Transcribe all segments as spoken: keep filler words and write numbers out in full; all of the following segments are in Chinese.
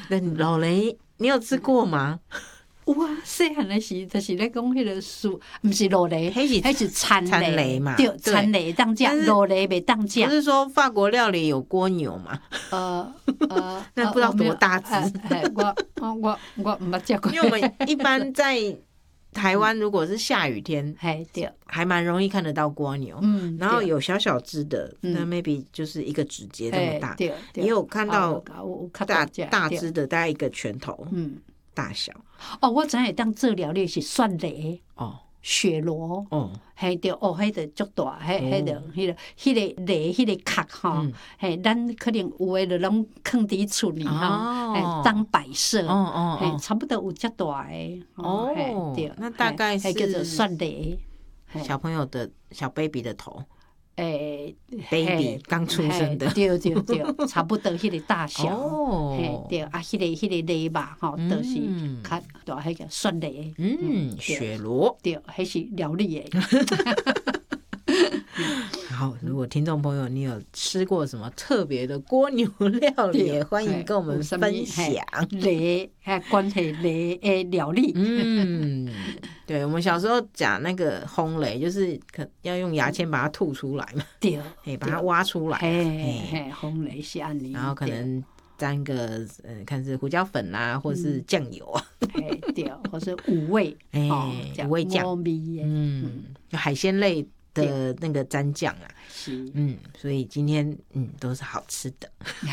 那老雷，你有吃过吗？ 有啊，细汉的时就是咧讲迄个树，毋是落雷， 迄是迄是田田螺螺嘛对， 对田螺当食但，是落雷袂当不食。 是说法国料理有蜗牛吗？ 呃呃， 那不知道呃我没有多大只哎哎我我我我毋捌食过。 因为我们一般在台湾，如果是下雨天， 嘿对， 还蛮容易看得到蜗牛。 嗯， 然后对有小小只的， 嗯那 maybe 就是一个指节这么大。 嘿对，对也有看到啊有有有较大只对大只的，大概一个拳头嗯， 大小。 哦，我知影会当做料理是蒜螺、 哦雪螺， 哦， 嘿对，哦，迄个足大，迄迄个迄个迄个螺，迄个壳吼嗯， 嘿，咱可能有诶就拢放伫厝里吼， 哦嘿，当摆设， 哦哦嘿， 哦差不多有遮大诶， 哦嘿对， 那大概嘿嘿叫做是蒜螺，嘿小朋友的小 baby 的头诶 ，baby 嘿刚出生的嘿。对对对，差不多迄个大小， 哦嘿对，啊，迄个迄个螺吧，吼，就是嗯较大迄个蒜螺， 嗯， 对雪螺。 对，迄是料理诶。 好，如果听众朋友你有吃过什么特别的蜗牛料理，也欢迎跟我们分享。 雷还关系雷诶料理， 嗯，对，我们小时候讲那个烘雷，就是可要用牙签把它吐出来嘛， 对， 嘿，把它挖出来， 嘿嘿， 嘿，烘雷是安尼， 然后可能沾个呃，看是胡椒粉啦，或是酱油啊， 嘿对，或是五味， 哎哦五味酱五味的， 嗯，海鲜类的那个蘸酱啊， 是， 嗯，所以今天嗯都是好吃的。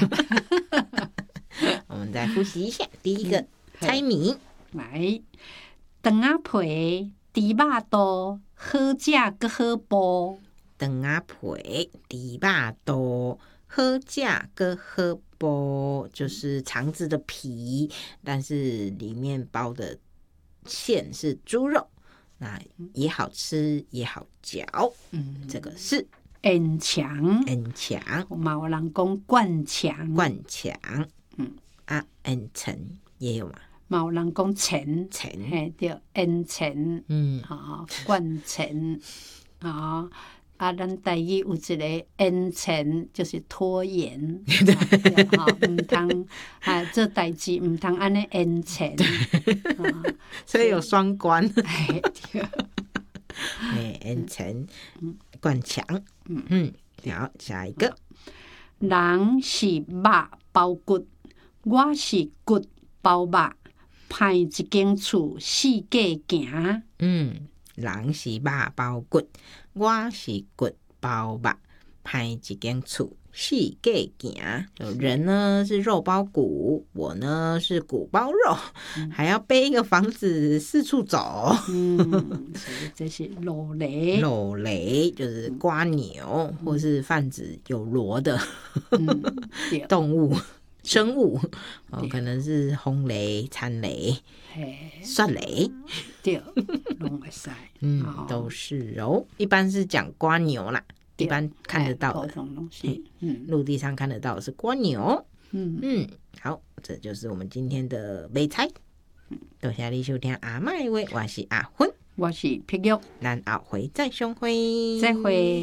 我们再复习一下第一个猜谜， 来，肠仔皮、猪肉刀，好食搁好煲， 肠仔皮、猪肉刀，好食搁好煲，就是肠子的皮，但是里面包的馅是猪肉，那也好吃也好嚼。 嗯， 这个是烟肠， 恩强嘛有人讲灌肠， 灌强， 嗯啊，恩橙也有嘛， 嘛有人讲钱， 橙， 嘿对，烟肠。 嗯， 啊，灌钱啊啊！咱台语有一个延钱，就是拖延，哈，毋通啊，做代志毋通安尼延钱， 所以有双关。 哎，对， 哎，恩橙灌强，嗯嗯，好，下一个， 人是肉包骨，我是骨包肉，歹一间厝四界行， 嗯，人是肉包骨，我是骨包肉，歹一间厝四界行。人呢是肉包骨，我呢是骨包肉，还要背一个房子四处走。 嗯，所以这是落雷， 肉雷就是瓜牛，或是泛指有螺的嗯，对， 动物。生物哦，可能是烘雷、参雷、 嘿， 蒜雷， 对，拢会使， 嗯， 哦都是哦。一般是讲瓜牛啦，一般看得到普的， 通东西，嗯陆地上看得到的是瓜牛。 嗯， 嗯，好，这就是我们今天的美菜。多谢你收听阿嬷的话，我是阿芬， 我是碧玉， 咱后回再相会， 再会。